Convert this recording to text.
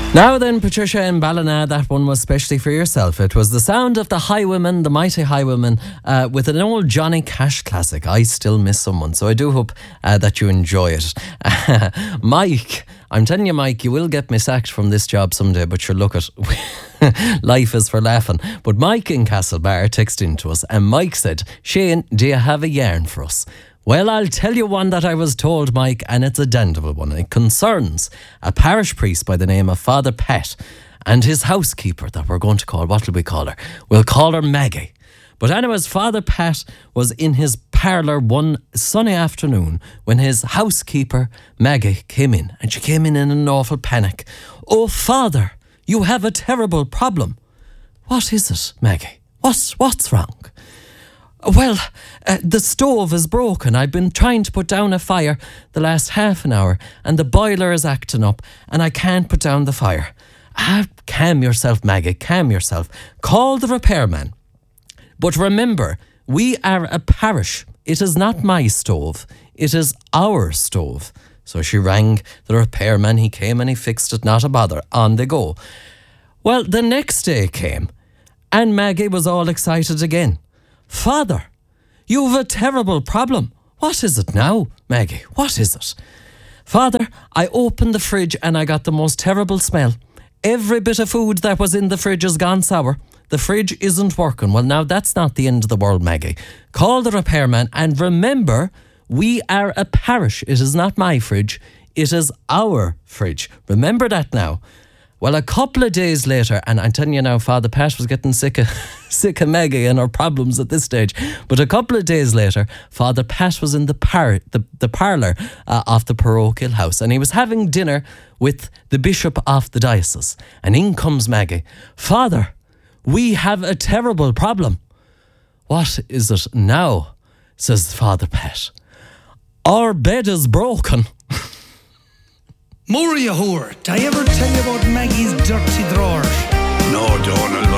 Now then, Patricia in Ballina, that one was specially for yourself. It was the sound of the Highwomen, the mighty Highwomen, with an old Johnny Cash classic, I Still Miss Someone. So I do hope that you enjoy it. Mike, I'm telling you, Mike, you will get me sacked from this job someday, but sure, look at life is for laughing. But Mike in Castlebar texted into us, and Mike said, Shane, do you have a yarn for us? Well, I'll tell you one that I was told, Mike, and it's a dandable one. It concerns a parish priest by the name of Father Pat and his housekeeper that we're going to call, what will we call her? We'll call her Maggie. But anyways, Father Pat was in his parlour one sunny afternoon when his housekeeper, Maggie, came in. And she came in an awful panic. Oh, Father, you have a terrible problem. What is it, Maggie? What's wrong? Well, the stove is broken. I've been trying to put down a fire the last half an hour and the boiler is acting up and I can't put down the fire. Calm yourself, Maggie, calm yourself. Call the repairman. But remember, we are a parish. It is not my stove. It is our stove. So she rang the repairman. He came and he fixed it, not a bother. On they go. Well, the next day came and Maggie was all excited again. Father, you've a terrible problem. What is it now, Maggie? What is it? Father, I opened the fridge and I got the most terrible smell. Every bit of food that was in the fridge has gone sour. The fridge isn't working. Well, now that's not the end of the world, Maggie. Call the repairman and remember, we are a parish. It is not my fridge. It is our fridge. Remember that now. Well, a couple of days later, and I'm telling you now, Father Pat was getting sick of Maggie and her problems at this stage. But a couple of days later, Father Pat was in the parlour of the parochial house, and he was having dinner with the bishop of the diocese. And in comes Maggie. Father, we have a terrible problem. What is it now? Says Father Pat. Our bed is broken. Moria whore, did I ever tell you about Maggie's dirty drawers? No, Donald.